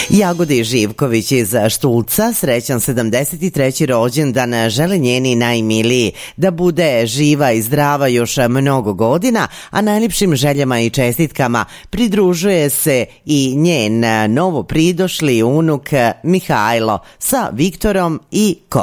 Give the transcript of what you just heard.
Jagodi Živković iz Štulca srećan 73. rođendan žele njeni najmiliji da bude živa i zdrava još mnogo godina, a najljepšim željama i čestitkama pridružuje se i njen novo pridošli unuk Mihajlo sa Viktorom i